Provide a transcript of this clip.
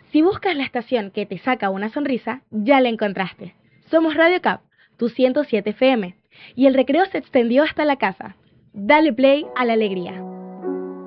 Si buscas la estación que te saca una sonrisa, ya la encontraste. Somos Radio Cap, tu 107 FM, y el recreo se extendió hasta la casa. Dale play a la alegría.